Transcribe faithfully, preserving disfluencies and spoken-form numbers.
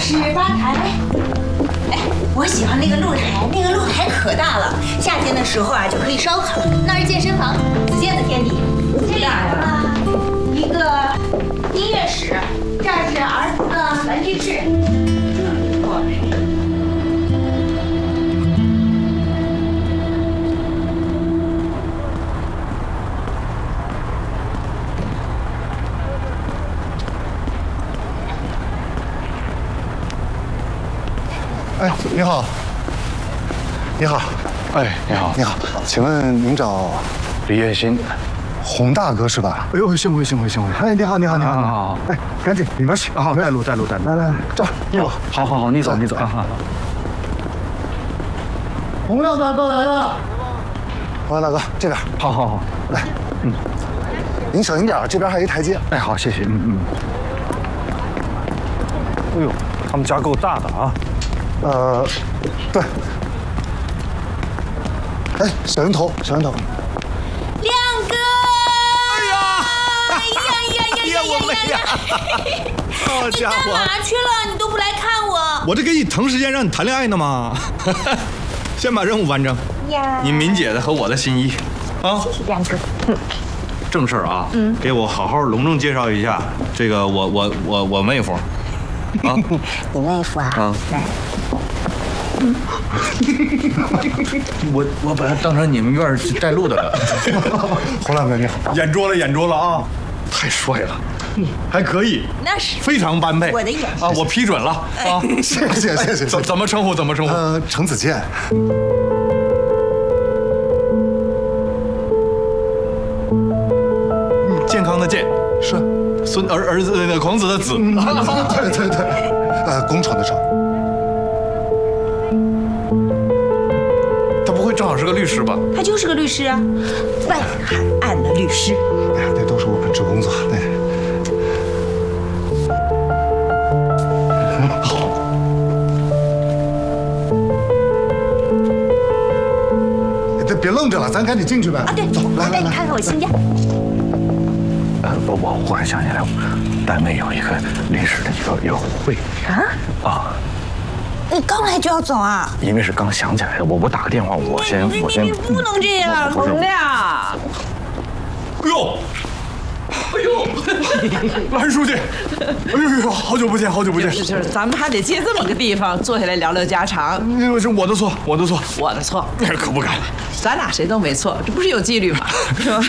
是吧台。哎，我喜欢那个露台，那个露台可大了，夏天的时候啊就可以烧烤。那是健身房，子健的天地。这里啊，一个音乐室，这儿是儿童的玩具室。嗯，哇。 哎，你好，你好， 哎，你好， 你好，请问您找李月新， 洪大哥是吧？ 哎呦，幸会幸会幸会！ 哎，你好，你好，你好， 好好好， 哎，赶紧里面去， 好，带路带路带路， 来来来，这一路， 好好好，你走你走啊好。 洪亮大哥来了，洪亮大哥这边， 好好好， 来，嗯，您小心点，这边还有一台阶。 哎，好，谢谢，嗯嗯。哎呦，他们家够大的啊。 呃，对。哎，小人头，小人头。 亮哥！ 哎呀！ 哎呀呀呀呀呀呀！ 好家伙！ 你干嘛去了？你都不来看我。 我这给你腾时间让你谈恋爱呢吗？先把任务完成。 呀。 你敏姐的和我的心意，啊。 谢谢亮哥。 正事儿啊，嗯，给我好好隆重介绍一下这个我我我我妹夫。啊， 你妹夫啊？ 啊。 来。 我我把他当成你们院带路的了。 洪亮哥你好， 眼拙了眼拙了啊！太帅了，还可以， 那是非常般配。 我的眼啊，我批准了啊！ 谢谢谢谢。 怎怎么称呼？怎么称呼？ 呃，程子健。 健康的健是， 孙儿儿子那个孔子的子。 嗯，对对对，呃，工程的程。 他不会正好是个律师吧？ 他就是个律师啊，外海岸的律师。 哎呀，那都是我本职工作。对，好。别别愣着了，咱赶紧进去呗。 啊，对， 走，来来来， 我带你看看我新家。 呃，我我忽然想起来，单位有一个律师的一个有会啊啊。 你刚来就要走啊？ 因为是刚想起来的，我我打个电话，我先我先。 你不能这样，洪亮。 哎呦，哎呦，蓝书记，哎呦呦，好久不见，好久不见。 是是，咱们还得借这么个地方坐下来聊聊家常。 那个是我的错，我的错， 我的错， 可不敢。 咱俩谁都没错，这不是有纪律吗？是吧？